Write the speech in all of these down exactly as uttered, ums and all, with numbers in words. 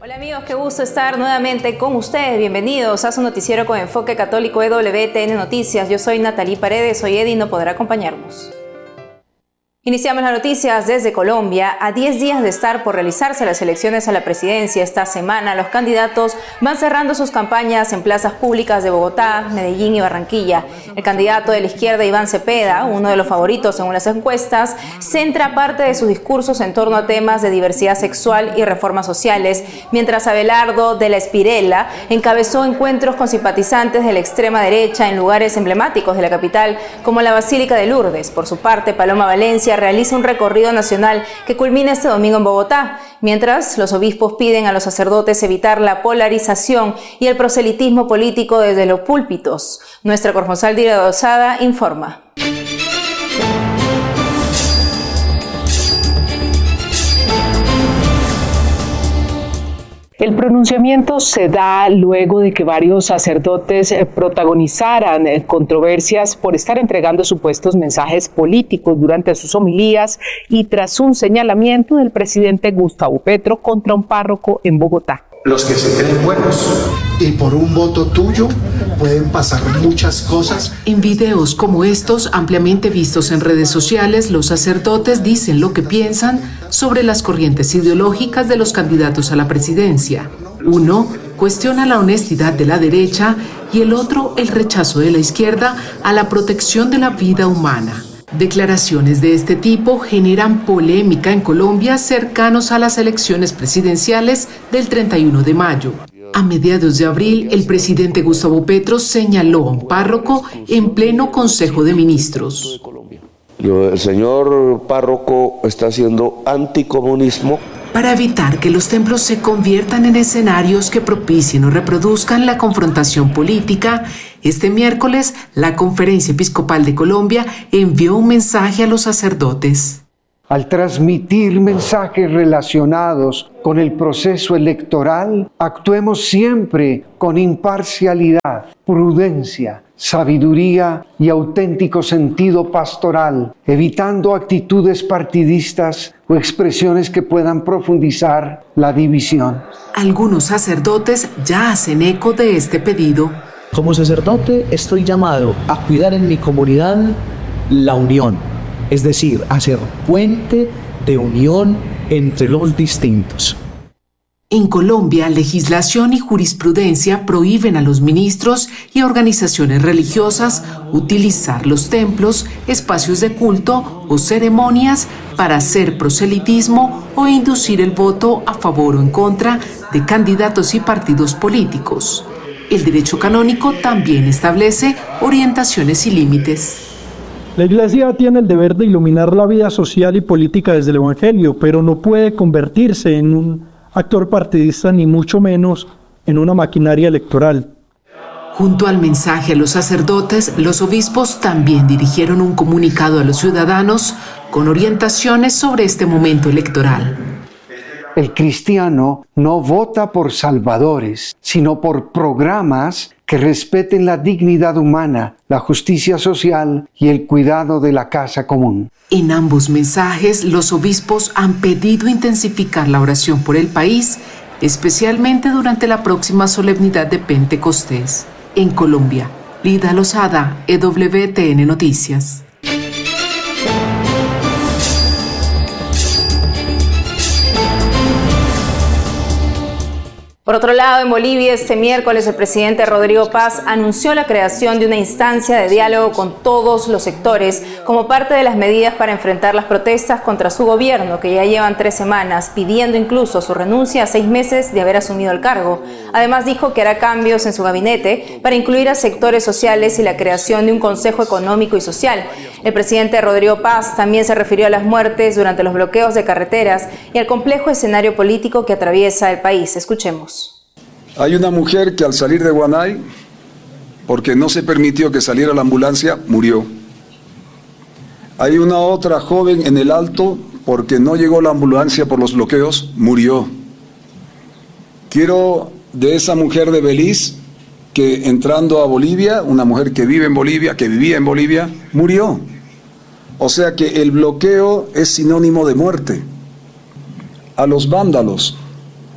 Hola amigos, qué gusto estar nuevamente con ustedes. Bienvenidos a su noticiero con enfoque católico E W T N Noticias. Yo soy Natalie Paredes, hoy Eddie no podrá acompañarnos. Iniciamos las noticias desde Colombia. A diez días de estar por realizarse las elecciones a la presidencia esta semana, los candidatos van cerrando sus campañas en plazas públicas de Bogotá, Medellín y Barranquilla. El candidato de la izquierda, Iván Cepeda, uno de los favoritos según las encuestas, centra parte de sus discursos en torno a temas de diversidad sexual y reformas sociales, mientras Abelardo de la Espirela encabezó encuentros con simpatizantes de la extrema derecha en lugares emblemáticos de la capital, como la Basílica de Lourdes. Por su parte, Paloma Valencia realiza un recorrido nacional que culmina este domingo en Bogotá, mientras los obispos piden a los sacerdotes evitar la polarización y el proselitismo político desde los púlpitos. Nuestra corresponsal Dira Dosada informa. El pronunciamiento se da luego de que varios sacerdotes protagonizaran controversias por estar entregando supuestos mensajes políticos durante sus homilías y tras un señalamiento del presidente Gustavo Petro contra un párroco en Bogotá. Los que se creen buenos y por un voto tuyo pueden pasar muchas cosas. En videos como estos, ampliamente vistos en redes sociales, los sacerdotes dicen lo que piensan sobre las corrientes ideológicas de los candidatos a la presidencia. Uno cuestiona la honestidad de la derecha y el otro el rechazo de la izquierda a la protección de la vida humana. Declaraciones de este tipo generan polémica en Colombia cercanos a las elecciones presidenciales del treinta y uno de mayo. A mediados de abril, el presidente Gustavo Petro señaló a un párroco en pleno Consejo de Ministros. El señor párroco está haciendo anticomunismo. Para evitar que los templos se conviertan en escenarios que propicien o reproduzcan la confrontación política, este miércoles la Conferencia Episcopal de Colombia envió un mensaje a los sacerdotes. Al transmitir mensajes relacionados con el proceso electoral, actuemos siempre con imparcialidad, prudencia, sabiduría y auténtico sentido pastoral, evitando actitudes partidistas o expresiones que puedan profundizar la división. Algunos sacerdotes ya hacen eco de este pedido. Como sacerdote estoy llamado a cuidar en mi comunidad la unión, es decir, a ser puente de unión entre los distintos. En Colombia, legislación y jurisprudencia prohíben a los ministros y organizaciones religiosas utilizar los templos, espacios de culto o ceremonias para hacer proselitismo o inducir el voto a favor o en contra de candidatos y partidos políticos. El derecho canónico también establece orientaciones y límites. La Iglesia tiene el deber de iluminar la vida social y política desde el Evangelio, pero no puede convertirse en un actor partidista ni mucho menos en una maquinaria electoral. Junto al mensaje a los sacerdotes, los obispos también dirigieron un comunicado a los ciudadanos con orientaciones sobre este momento electoral. El cristiano no vota por salvadores, sino por programas que respeten la dignidad humana, la justicia social y el cuidado de la casa común. En ambos mensajes, los obispos han pedido intensificar la oración por el país, especialmente durante la próxima solemnidad de Pentecostés. En Colombia, Lida Lozada, E W T N Noticias. Por otro lado, en Bolivia, este miércoles el presidente Rodrigo Paz anunció la creación de una instancia de diálogo con todos los sectores como parte de las medidas para enfrentar las protestas contra su gobierno, que ya llevan tres semanas, pidiendo incluso su renuncia a seis meses de haber asumido el cargo. Además, dijo que hará cambios en su gabinete para incluir a sectores sociales y la creación de un Consejo Económico y Social. El presidente Rodrigo Paz también se refirió a las muertes durante los bloqueos de carreteras y al complejo escenario político que atraviesa el país. Escuchemos. Hay una mujer que al salir de Guanay, porque no se permitió que saliera la ambulancia, murió. Hay una otra joven en el Alto, porque no llegó la ambulancia por los bloqueos, murió. Quiero de esa mujer de Belice, que entrando a Bolivia, una mujer que vive en Bolivia, que vivía en Bolivia, murió. O sea que el bloqueo es sinónimo de muerte. A los vándalos,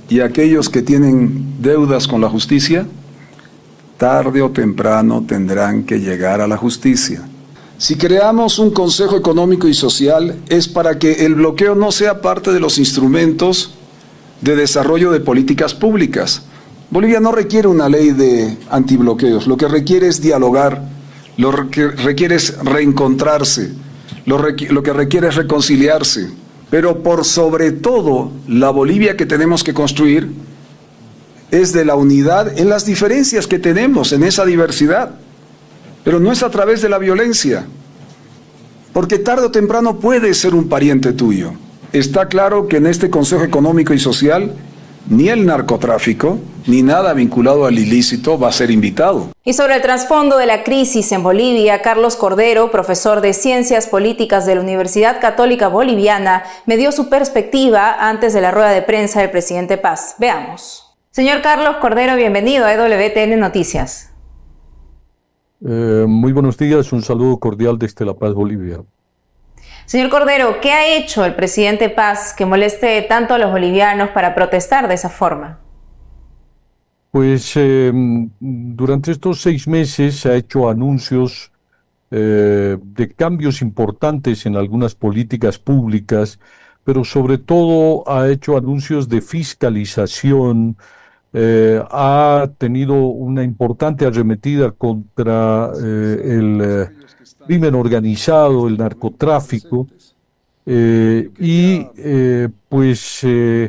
y aquellos que tienen deudas con la justicia, tarde o temprano tendrán que llegar a la justicia. Si creamos un Consejo Económico y Social es para que el bloqueo no sea parte de los instrumentos de desarrollo de políticas públicas. Bolivia no requiere una ley de antibloqueos, lo que requiere es dialogar, lo que requiere es reencontrarse, lo, lo que requiere es reconciliarse. Pero por sobre todo, la Bolivia que tenemos que construir es de la unidad en las diferencias que tenemos, en esa diversidad. Pero no es a través de la violencia, porque tarde o temprano puede ser un pariente tuyo. Está claro que en este Consejo Económico y Social ni el narcotráfico, ni nada vinculado al ilícito va a ser invitado. Y sobre el trasfondo de la crisis en Bolivia, Carlos Cordero, profesor de Ciencias Políticas de la Universidad Católica Boliviana, me dio su perspectiva antes de la rueda de prensa del presidente Paz. Veamos. Señor Carlos Cordero, bienvenido a E W T N Noticias. Eh, muy buenos días, un saludo cordial desde La Paz, Bolivia. Señor Cordero, ¿qué ha hecho el presidente Paz que moleste tanto a los bolivianos para protestar de esa forma? Pues eh, durante estos seis meses se ha hecho anuncios eh, de cambios importantes en algunas políticas públicas, pero sobre todo ha hecho anuncios de fiscalización, eh, ha tenido una importante arremetida contra eh, el eh, crimen organizado, el narcotráfico, eh, y eh, pues eh,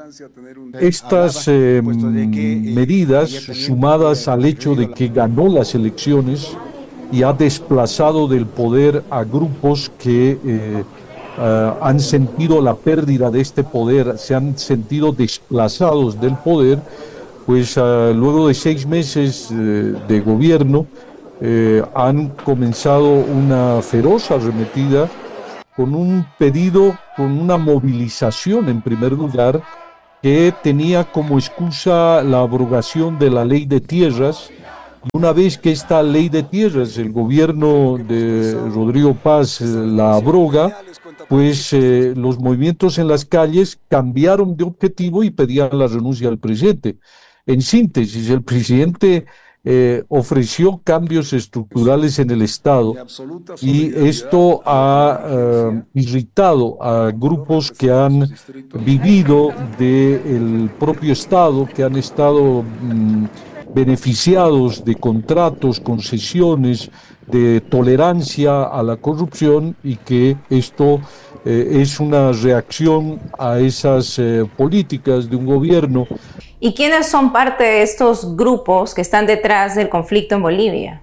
estas eh, medidas sumadas al hecho de que ganó las elecciones y ha desplazado del poder a grupos que eh, uh, han sentido la pérdida de este poder, se han sentido desplazados del poder, pues uh, luego de seis meses eh, de gobierno, Eh, han comenzado una feroz arremetida con un pedido, con una movilización en primer lugar, que tenía como excusa la abrogación de la ley de tierras. Y una vez que esta ley de tierras, el gobierno de Rodrigo Paz eh, la abroga, pues eh, los movimientos en las calles cambiaron de objetivo y pedían la renuncia al presidente. En síntesis, el presidente Eh, ofreció cambios estructurales en el Estado y esto ha eh, irritado a grupos que han vivido del propio Estado, que han estado mm, beneficiados de contratos, concesiones, de tolerancia a la corrupción, y que esto eh, es una reacción a esas eh, políticas de un gobierno. ¿Y quiénes son parte de estos grupos que están detrás del conflicto en Bolivia?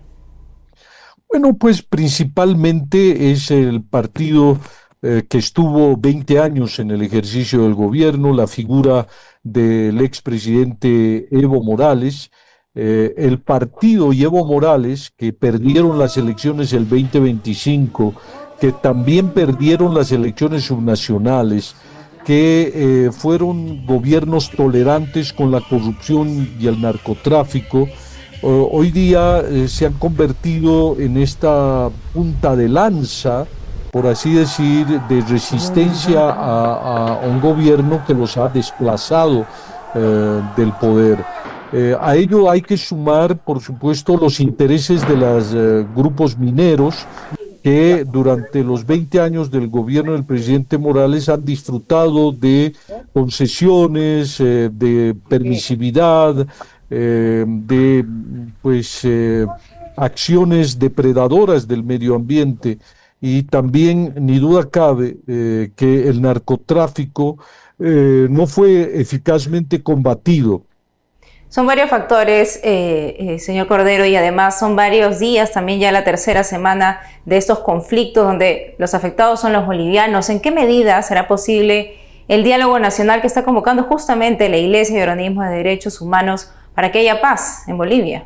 Bueno, pues principalmente es el partido eh, que estuvo veinte años en el ejercicio del gobierno, la figura del expresidente Evo Morales, eh, el partido y Evo Morales, que perdieron las elecciones el veinte veinticinco, que también perdieron las elecciones subnacionales, que eh, fueron gobiernos tolerantes con la corrupción y el narcotráfico, uh, hoy día eh, se han convertido en esta punta de lanza, por así decir, de resistencia a, a un gobierno que los ha desplazado eh, del poder. Eh, a ello hay que sumar, por supuesto, los intereses de los eh, grupos mineros, que durante los veinte años del gobierno del presidente Morales han disfrutado de concesiones, eh, de permisividad, eh, de pues eh, acciones depredadoras del medio ambiente, y también ni duda cabe eh, que el narcotráfico eh, no fue eficazmente combatido. Son varios factores, eh, eh, señor Cordero, y además son varios días, también ya la tercera semana de estos conflictos donde los afectados son los bolivianos. ¿En qué medida será posible el diálogo nacional que está convocando justamente la Iglesia y organismos de derechos humanos para que haya paz en Bolivia?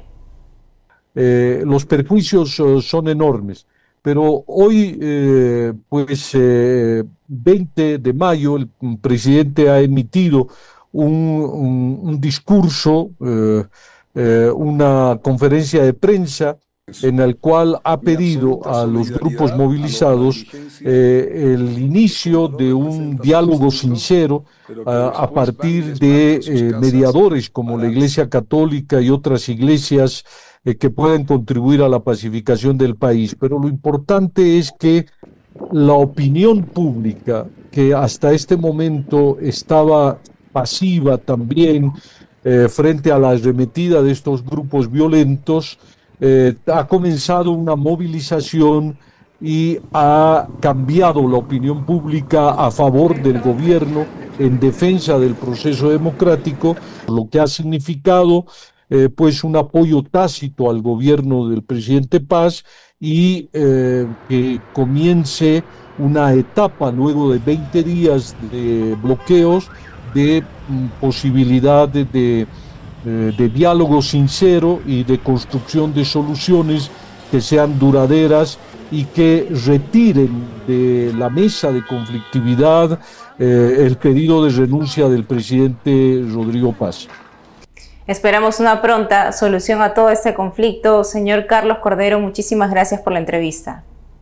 Eh, los perjuicios uh, son enormes, pero hoy, eh, pues, eh, veinte de mayo, el presidente ha emitido Un, un, un discurso, eh, eh, una conferencia de prensa en el cual ha pedido a los grupos movilizados eh, el inicio de un diálogo sincero a, a partir de eh, mediadores como la Iglesia Católica y otras iglesias eh, que pueden contribuir a la pacificación del país. Pero lo importante es que la opinión pública, que hasta este momento estaba pasiva también eh, frente a la arremetida de estos grupos violentos, eh, ha comenzado una movilización y ha cambiado la opinión pública a favor del gobierno en defensa del proceso democrático, lo que ha significado eh, pues un apoyo tácito al gobierno del presidente Paz y eh, que comience una etapa luego de veinte días de bloqueos de mm, posibilidad de, de, de diálogo sincero y de construcción de soluciones que sean duraderas y que retiren de la mesa de conflictividad eh, el pedido de renuncia del presidente Rodrigo Paz. Esperamos una pronta solución a todo este conflicto. Señor Carlos Cordero, muchísimas gracias por la entrevista.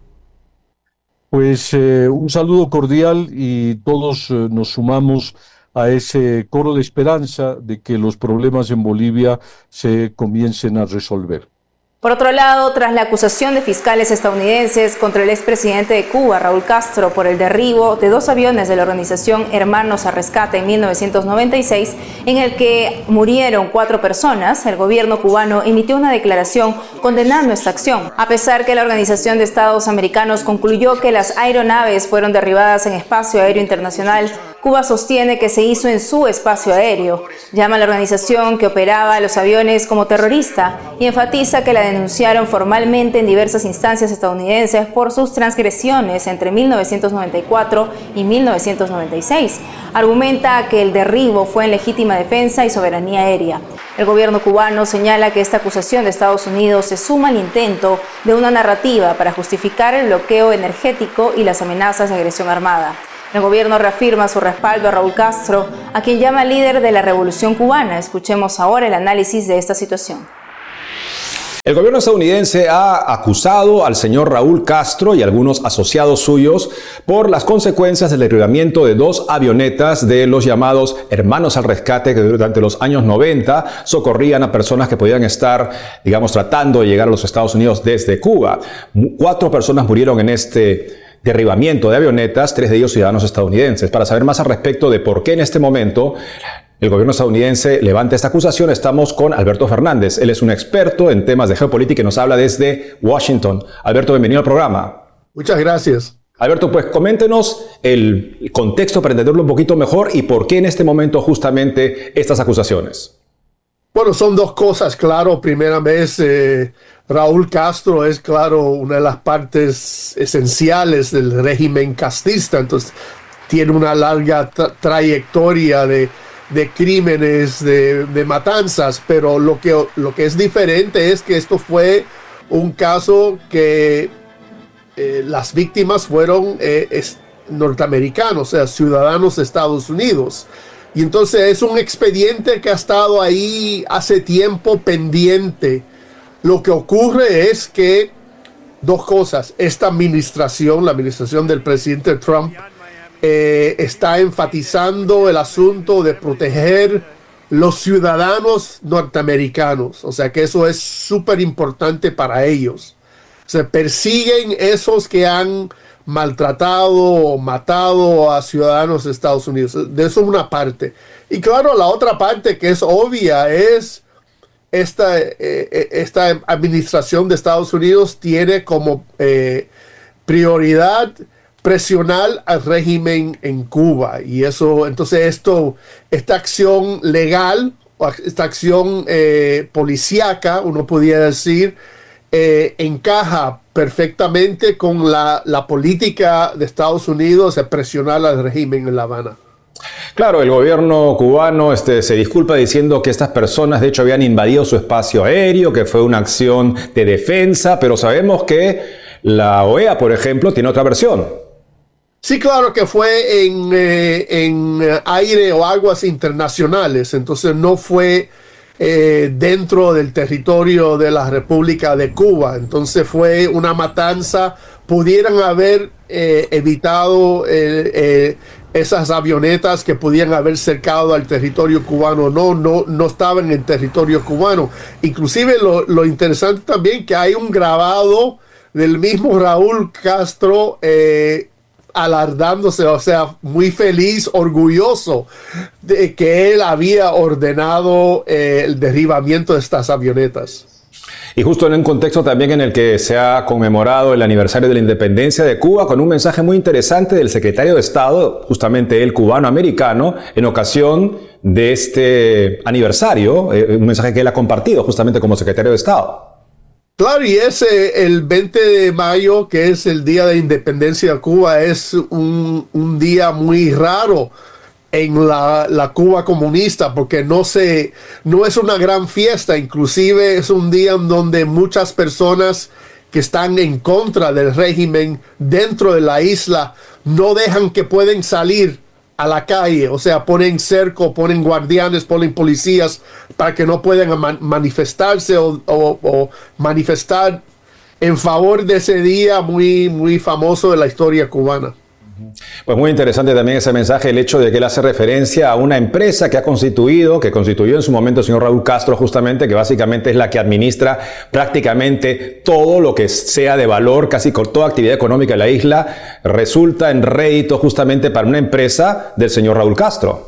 Pues eh, un saludo cordial y todos eh, nos sumamos a ese coro de esperanza de que los problemas en Bolivia se comiencen a resolver. Por otro lado, tras la acusación de fiscales estadounidenses contra el expresidente de Cuba, Raúl Castro, por el derribo de dos aviones de la organización Hermanos al Rescate en mil novecientos noventa y seis, en el que murieron cuatro personas, el gobierno cubano emitió una declaración condenando esta acción. A pesar que la Organización de Estados Americanos concluyó que las aeronaves fueron derribadas en espacio aéreo internacional, Cuba sostiene que se hizo en su espacio aéreo. Llama a la organización que operaba los aviones como terrorista y enfatiza que la denunciaron formalmente en diversas instancias estadounidenses por sus transgresiones entre mil novecientos noventa y cuatro y mil novecientos noventa y seis. Argumenta que el derribo fue en legítima defensa y soberanía aérea. El gobierno cubano señala que esta acusación de Estados Unidos se suma al intento de una narrativa para justificar el bloqueo energético y las amenazas de agresión armada. El gobierno reafirma su respaldo a Raúl Castro, a quien llama líder de la revolución cubana. Escuchemos ahora el análisis de esta situación. El gobierno estadounidense ha acusado al señor Raúl Castro y algunos asociados suyos por las consecuencias del derribamiento de dos avionetas de los llamados Hermanos al Rescate, que durante los años noventa socorrían a personas que podían estar, digamos, tratando de llegar a los Estados Unidos desde Cuba. Cuatro personas murieron en este derribamiento de avionetas, tres de ellos ciudadanos estadounidenses. Para saber más al respecto de por qué en este momento el gobierno estadounidense levanta esta acusación, estamos con Alberto Fernández. Él es un experto en temas de geopolítica y nos habla desde Washington. Alberto, bienvenido al programa. Muchas gracias. Alberto, pues coméntenos el contexto para entenderlo un poquito mejor y por qué en este momento justamente estas acusaciones. Bueno, son dos cosas, claro. Primera vez, eh, Raúl Castro es, claro, una de las partes esenciales del régimen castista, entonces tiene una larga tra trayectoria de, de crímenes, de, de matanzas, pero lo que, lo que es diferente es que esto fue un caso que eh, las víctimas fueron eh, es, norteamericanos, o sea, ciudadanos de Estados Unidos. Y entonces es un expediente que ha estado ahí hace tiempo pendiente. Lo que ocurre es que dos cosas. Esta administración, la administración del presidente Trump, eh, está enfatizando el asunto de proteger los ciudadanos norteamericanos. O sea que eso es súper importante para ellos. Se persiguen esos que han maltratado o matado a ciudadanos de Estados Unidos. De eso una parte. Y claro, la otra parte que es obvia es esta, eh, esta administración de Estados Unidos tiene como eh, prioridad presionar al régimen en Cuba. Y eso, entonces esto, esta acción legal, esta acción eh, policíaca, uno podría decir, eh, encaja perfectamente con la, la política de Estados Unidos de presionar al régimen en La Habana. Claro, el gobierno cubano este, se disculpa diciendo que estas personas de hecho habían invadido su espacio aéreo, que fue una acción de defensa, pero sabemos que la O E A, por ejemplo, tiene otra versión. Sí, claro que fue en, eh, en aire o aguas internacionales, entonces no fue eh, dentro del territorio de la República de Cuba. Entonces fue una matanza. Pudieran haber eh, evitado eh, eh, esas avionetas que pudieran haber cercado al territorio cubano. No, no, no estaban en territorio cubano. Inclusive lo, lo interesante también que hay un grabado del mismo Raúl Castro eh, alardándose, o sea, muy feliz, orgulloso de que él había ordenado eh, el derribamiento de estas avionetas. Y justo en un contexto también en el que se ha conmemorado el aniversario de la independencia de Cuba, con un mensaje muy interesante del secretario de Estado, justamente el cubano-americano, en ocasión de este aniversario, eh, un mensaje que él ha compartido justamente como secretario de Estado. Claro, y ese el veinte de mayo, que es el Día de Independencia de Cuba, es un, un día muy raro en la, la Cuba comunista, porque no, se, no es una gran fiesta. Inclusive es un día en donde muchas personas que están en contra del régimen dentro de la isla no dejan que pueden salir a la calle, o sea, ponen cerco, ponen guardianes, ponen policías para que no puedan man manifestarse o, o, o manifestar en favor de ese día muy, muy famoso de la historia cubana. Pues muy interesante también ese mensaje, el hecho de que él hace referencia a una empresa que ha constituido, que constituyó en su momento el señor Raúl Castro, justamente, que básicamente es la que administra prácticamente todo lo que sea de valor, casi con toda actividad económica de la isla, resulta en rédito justamente para una empresa del señor Raúl Castro.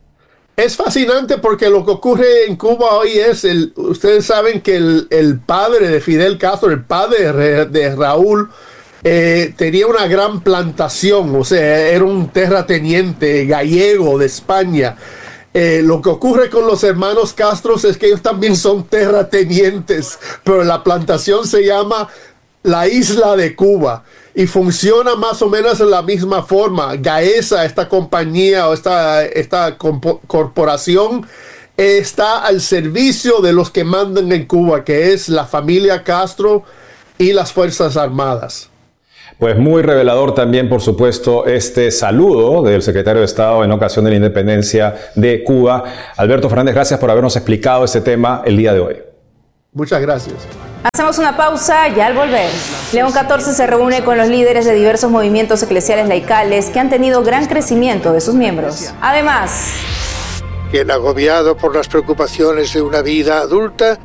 Es fascinante porque lo que ocurre en Cuba hoy es, el, ustedes saben que el, el padre de Fidel Castro, el padre de, de Raúl, Eh, tenía una gran plantación, o sea, era un terrateniente gallego de España. Eh, lo que ocurre con los hermanos Castro es que ellos también son terratenientes, pero la plantación se llama la Isla de Cuba y funciona más o menos en la misma forma. Gaesa, esta compañía o esta, esta corporación, está al servicio de los que mandan en Cuba, que es la familia Castro y las Fuerzas Armadas. Pues muy revelador también, por supuesto, este saludo del secretario de Estado en ocasión de la independencia de Cuba. Alberto Fernández, gracias por habernos explicado este tema el día de hoy. Muchas gracias. Hacemos una pausa y al volver, León catorce se reúne con los líderes de diversos movimientos eclesiales laicales que han tenido gran crecimiento de sus miembros. Además, quien, agobiado por las preocupaciones de una vida adulta,